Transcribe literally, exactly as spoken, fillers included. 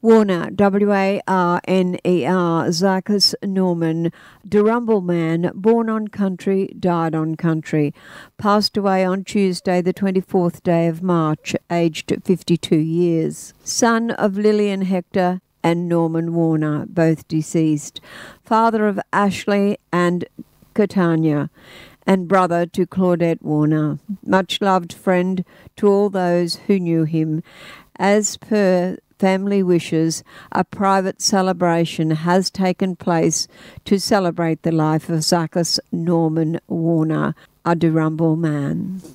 Warner, W A R N E R, Zacchus Norman, Durumble man, born on country, died on country. Passed away on Tuesday, the twenty-fourth day of March, aged fifty-two years. Son of Lillian Hector and Norman Warner, both deceased. Father of Ashley and Catania, and brother to Claudette Warner. Much loved friend to all those who knew him. As per family wishes, a private celebration has taken place to celebrate the life of Zacchus Norman Warner, a Durumble man.